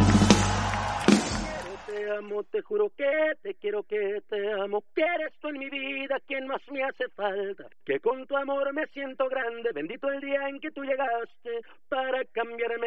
Te amo, te juro que te quiero, que te amo, que eres tú en mi vida quien más me hace falta, que con tu amor me siento grande, bendito el día en que tú llegaste para cambiarme